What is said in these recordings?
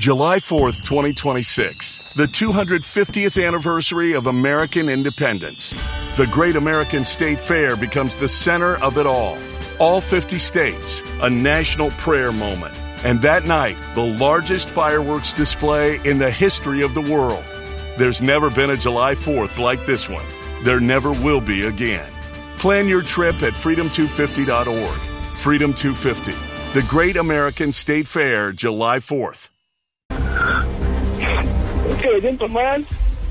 July 4th, 2026, the 250th anniversary of American independence. The Great American State Fair becomes the center of it all. All 50 states, a national prayer moment. And that night, the largest fireworks display in the history of the world. There's never been a July 4th like this one. There never will be again. Plan your trip at freedom250.org. Freedom 250, the Great American State Fair, July 4th. Es que me siento mal.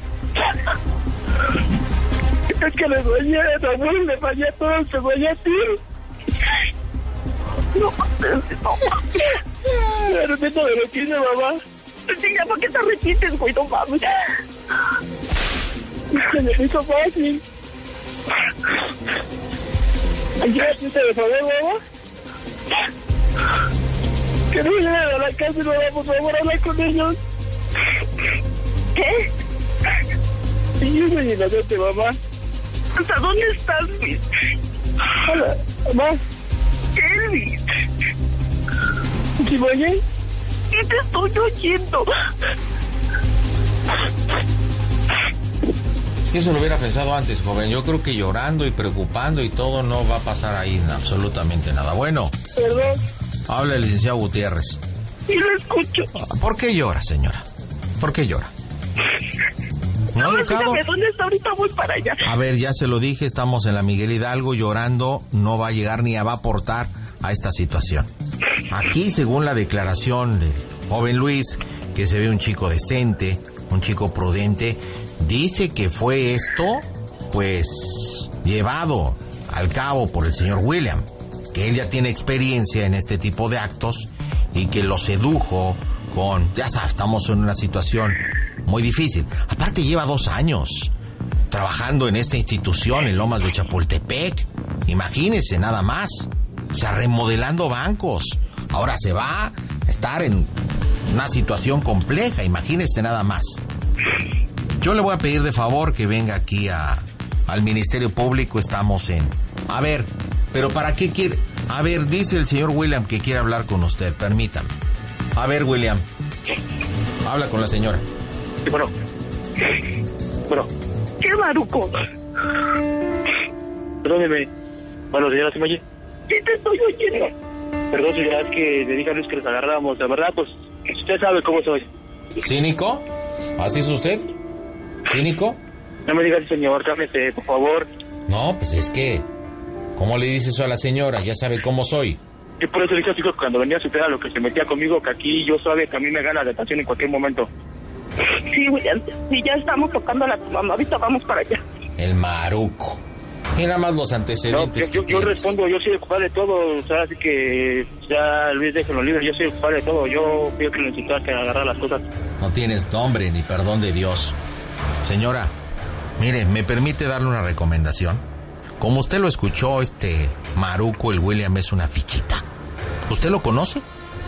Es que le soñé a Samuel, le fallé a todos, te soñé a ti. No, me arrepiento de lo que hice, mamá. Sí, ya, ¿por qué te arrepientes, güey? No mames. Se me hizo fácil. ¿Ya te desahogé, mamá? Que no lleguen a la casa y no vamos a volver a hablar con ellos. ¿Qué? Sí, yo soy inocente, mamá. ¿Hasta dónde estás, Luis? Hola, mamá. Elvis. ¿Sí me oyes? ¿Qué te estoy oyendo? Es que eso lo hubiera pensado antes, joven. Yo creo que llorando y preocupando y todo no va a pasar ahí absolutamente nada. Bueno. Perdón. Habla el licenciado Gutiérrez. Sí lo escucho. ¿Por qué llora, señora? ¿Por qué llora? ¿No ha educado? Dígame, ¿dónde está? Ahorita voy para allá. A ver, ya se lo dije, estamos en la Miguel Hidalgo, llorando no va a llegar ni va a aportar a esta situación. Aquí, según la declaración del joven Luis, que se ve un chico decente, un chico prudente, dice que fue esto, pues, llevado al cabo por el señor William, que él ya tiene experiencia en este tipo de actos y que lo sedujo con, ya sabes, estamos en una situación muy difícil. Aparte lleva 2 años trabajando en esta institución en Lomas de Chapultepec. Imagínese nada más. O sea, remodelando bancos. Ahora se va a estar en una situación compleja. Imagínese nada más. Yo le voy a pedir de favor que venga aquí al Ministerio Público. Estamos en... A ver, pero ¿para qué quiere? A ver, dice el señor William que quiere hablar con usted. Permítame. A ver, William. Habla con la señora. Sí, bueno. ¿Qué maruco? Perdóneme. Bueno, señora, ¿sí me oye? Sí, te estoy oyendo. Perdón, señora, es que le dije a Luis que nos agarramos. La verdad, pues, usted sabe cómo soy. ¿Cínico? ¿Así es usted? ¿Cínico? No me digas, señor, cálmese, por favor. No, pues es que... ¿Cómo le dice eso a la señora? Ya sabe cómo soy. Yo por eso le dije a su hijo que cuando venía a su peda lo que se metía conmigo, que aquí yo sabe que a mí me gana la detención en cualquier momento. Sí, William, sí, ya estamos tocando a tu mamá, ahorita vamos para allá. El maruco. Y nada más los antecedentes. No, yo respondo, yo soy el culpable de todo, o sea, así que ya Luis déjenlo libre, yo soy el culpable de todo, yo pido que lo necesitas que agarrar las cosas. No tienes nombre ni perdón de Dios. Señora, mire, ¿me permite darle una recomendación? Como usted lo escuchó, este maruco, el William, es una fichita. ¿Usted lo conoce?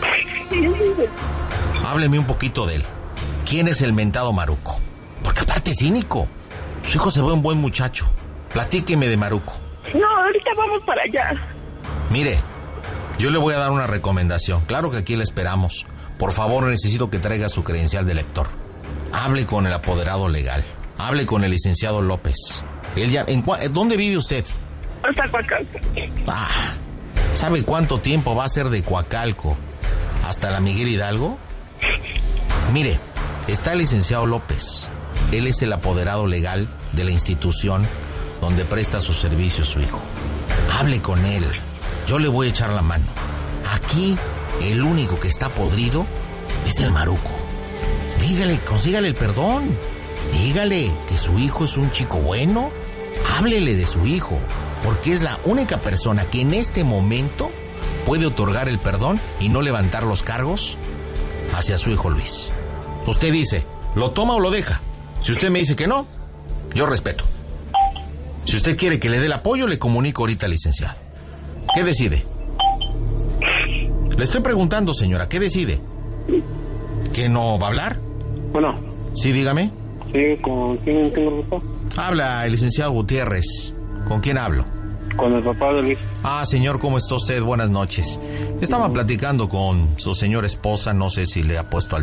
Hábleme un poquito de él. ¿Quién es el mentado maruco? Porque aparte es cínico. Su hijo se ve un buen muchacho. Platíqueme de maruco. No, ahorita vamos para allá. Mire, yo le voy a dar una recomendación. Claro que aquí le esperamos. Por favor, necesito que traiga su credencial de lector. Hable con el apoderado legal. Hable con el licenciado López. Él ya, ¿dónde vive usted? Hasta Coacalco. ¿Sabe cuánto tiempo va a ser de Coacalco hasta la Miguel Hidalgo? Mire, está el licenciado López. Él es el apoderado legal de la institución donde presta sus servicios su hijo. Hable con él. Yo le voy a echar la mano. Aquí, el único que está podrido es el maruco. Dígale, consígale el perdón. Dígale que su hijo es un chico bueno. Háblele de su hijo, porque es la única persona que en este momento puede otorgar el perdón y no levantar los cargos hacia su hijo Luis. Usted dice, ¿lo toma o lo deja? Si usted me dice que no, yo respeto. Si usted quiere que le dé el apoyo, le comunico ahorita al licenciado. ¿Qué decide? Le estoy preguntando, señora, ¿qué decide? ¿Que no va a hablar? Bueno. Sí, dígame. Sí, ¿con quién tengo el gusto? Habla el licenciado Gutiérrez. ¿Con quién hablo? Con el papá de Luis. Señor, ¿cómo está usted? Buenas noches. Estaba platicando con su señora esposa, no sé si le ha puesto al